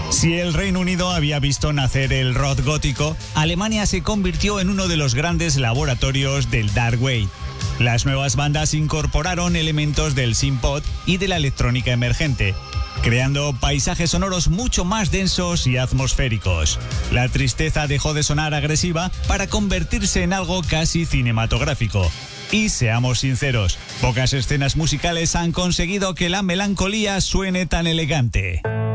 Si el Reino Unido había visto nacer el rock gótico, Alemania se convirtió en uno de los grandes laboratorios del dark wave. Las nuevas bandas incorporaron elementos del synth-pop y de la electrónica emergente, creando paisajes sonoros mucho más densos y atmosféricos. La tristeza dejó de sonar agresiva para convertirse en algo casi cinematográfico. Y seamos sinceros, pocas escenas musicales han conseguido que la melancolía suene tan elegante.